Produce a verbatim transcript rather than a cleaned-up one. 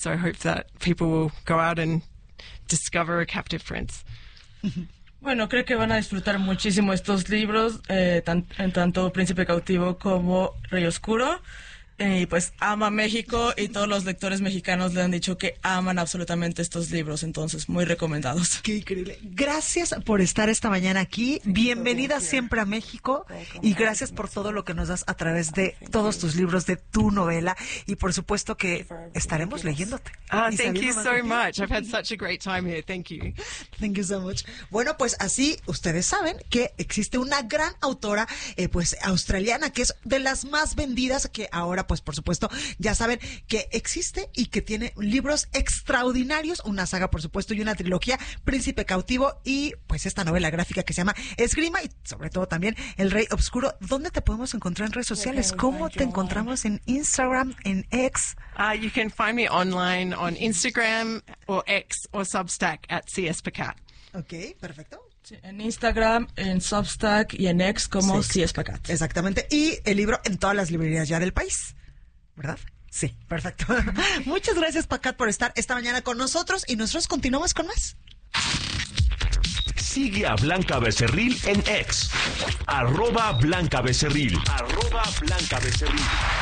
So I hope that people will go out and discover A Captive Prince. Bueno, creo que van a disfrutar muchísimo estos libros, eh, tan, en tanto Príncipe Cautivo como Rey Oscuro. Y pues ama México y todos los lectores mexicanos le han dicho que aman absolutamente estos libros, entonces muy recomendados. Qué increíble. Gracias por estar esta mañana aquí. Bienvenida siempre a México y gracias por todo lo que nos das a través de todos tus libros, de tu novela y por supuesto que estaremos leyéndote. Ah, Y thank you sabiendo más so de ti. much. I've had such a great time here. Thank you. Thank you so much. Bueno, pues así ustedes saben que existe una gran autora eh, pues australiana que es de las más vendidas, que ahora pues por supuesto ya saben que existe y que tiene libros extraordinarios, una saga por supuesto y una trilogía, Príncipe Cautivo y pues esta novela gráfica que se llama Esgrima y sobre todo también El Rey Oscuro. ¿Dónde te podemos encontrar en redes sociales? ¿Cómo te encontramos en Instagram, en X? Uh, you can find me online on Instagram or X or Substack at C S Pacat. Ok, perfecto. Sí, en Instagram, en Substack y en X como Sí. C S Pacat. Exactamente. Y el libro en todas las librerías ya del país, ¿verdad? Sí, perfecto. Muchas gracias, Pacat, por estar esta mañana con nosotros y nosotros continuamos con más. Sigue a Blanca Becerril en X. Arroba Blanca Becerril. Arroba Blanca Becerril.